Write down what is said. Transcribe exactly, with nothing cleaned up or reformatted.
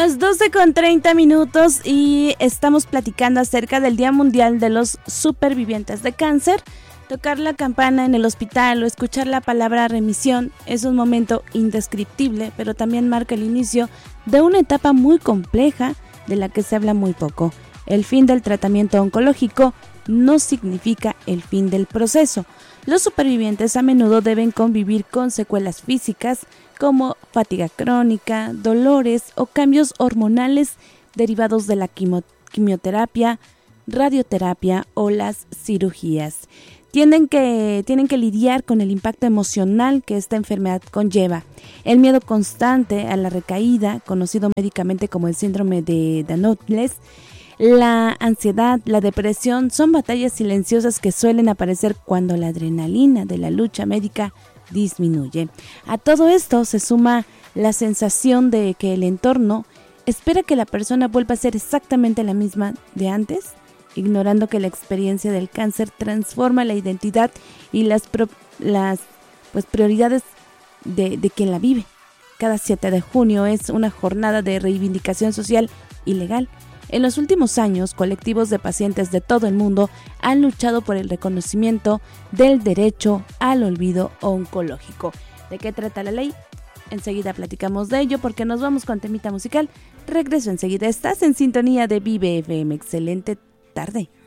las doce con treinta minutos y estamos platicando acerca del Día Mundial de los Supervivientes de Cáncer. Tocar la campana en el hospital o escuchar la palabra remisión es un momento indescriptible, pero también marca el inicio de una etapa muy compleja de la que se habla muy poco. El fin del tratamiento oncológico no significa el fin del proceso. Los supervivientes a menudo deben convivir con secuelas físicas como fatiga crónica, dolores o cambios hormonales derivados de la quimo- quimioterapia, radioterapia o las cirugías. Tienen que, tienen que lidiar con el impacto emocional que esta enfermedad conlleva. El miedo constante a la recaída, conocido médicamente como el síndrome de Damocles, la ansiedad, la depresión son batallas silenciosas que suelen aparecer cuando la adrenalina de la lucha médica disminuye. A todo esto se suma la sensación de que el entorno espera que la persona vuelva a ser exactamente la misma de antes, ignorando que la experiencia del cáncer transforma la identidad y las, pro, las pues, prioridades de, de quien la vive. Cada siete de junio es una jornada de reivindicación social y legal. En los últimos años, colectivos de pacientes de todo el mundo han luchado por el reconocimiento del derecho al olvido oncológico. ¿De qué trata la ley? Enseguida platicamos de ello porque nos vamos con temita musical. Regreso enseguida. Estás en sintonía de Vive F M. Excelente tarde.